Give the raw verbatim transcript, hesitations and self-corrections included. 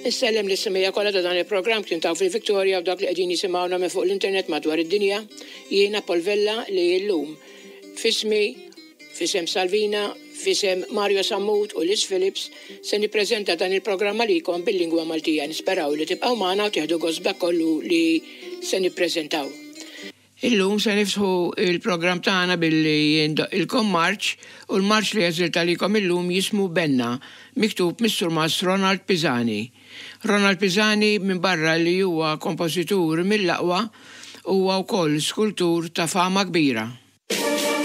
Nissellem li s-semija kollha ta' dan il-programm kien taw fil-Victoria u dak li qegħdin jisimgħuna minn fuq l-internet madwar id-dinja, jiena Polvella li llum fismi, fisem Salvina, fisem Mario Sammut u Liz Phillips se nippreżenta dan il-programma likom bil-lingwa Maltija. Nisperaw li tibqgħu magħna u tieħdu gost kollu li se nippreżentaw. Illum se nifsħu il-programm tagħna billi ilkom marċ u l-marċ li jeżilt għalikom illum jismu Benna, miktub mis-Sur Mas Ronald Pisani. Ronald Pisani minn barra li huwa kompożitur mill-aqwa huwa wkoll skultur ta' fama kbira.